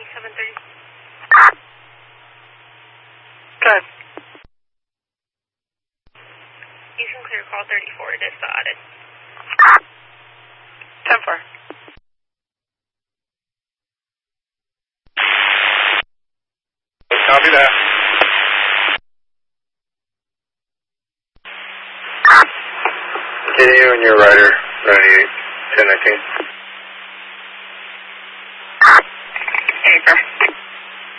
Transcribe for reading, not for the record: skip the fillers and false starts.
730. Good. You can clear call 34, it is dotted. 10-4. Copy that. Continue and your rider, 98, 1019.